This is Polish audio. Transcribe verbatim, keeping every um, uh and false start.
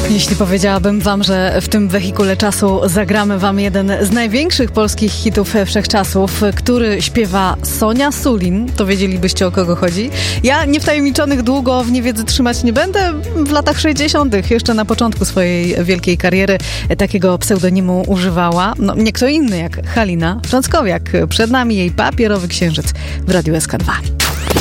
Jeśli powiedziałabym wam, że w tym wehikule czasu zagramy wam jeden z największych polskich hitów wszechczasów, który śpiewa Sonia Sulin, to wiedzielibyście, o kogo chodzi. Ja niewtajemniczonych długo w niewiedzy trzymać nie będę. W latach sześćdziesiątych, jeszcze na początku swojej wielkiej kariery, takiego pseudonimu używała no, nie kto inny jak Halina Frąckowiak. Przed nami jej Papierowy Księżyc w Radiu S K dwa.